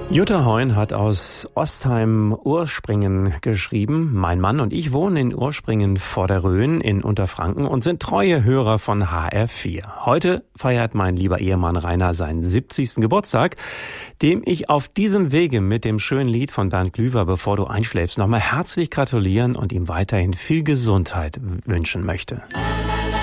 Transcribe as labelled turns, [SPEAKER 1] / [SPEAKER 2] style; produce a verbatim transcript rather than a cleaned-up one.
[SPEAKER 1] Jutta Heun hat aus Ostheim-Urspringen geschrieben. Mein Mann und ich wohnen in Urspringen vor der Rhön in Unterfranken und sind treue Hörer von H R vier. Heute feiert mein lieber Ehemann Rainer seinen siebzigsten Geburtstag, dem ich auf diesem Wege mit dem schönen Lied von Bernd Glüwer, Bevor du einschläfst, nochmal herzlich gratulieren und ihm weiterhin viel Gesundheit wünschen möchte.